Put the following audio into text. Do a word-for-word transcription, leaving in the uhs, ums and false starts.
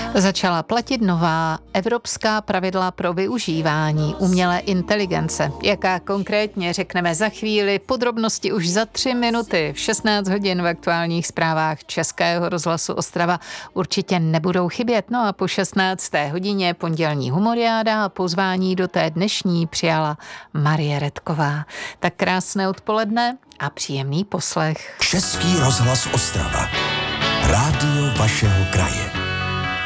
Začala platit nová evropská pravidla pro využívání umělé inteligence. Jaká konkrétně, řekneme za chvíli, podrobnosti už za tři minuty v šestnáct hodin v aktuálních zprávách Českého rozhlasu Ostrava určitě nebudou chybět. No a po šestnácté hodině pondělní humoriáda a pozvání do té dnešní přijala Marie Redková. Tak krásné odpoledne a příjemný poslech. Český rozhlas Ostrava. Rádio vašeho kraje.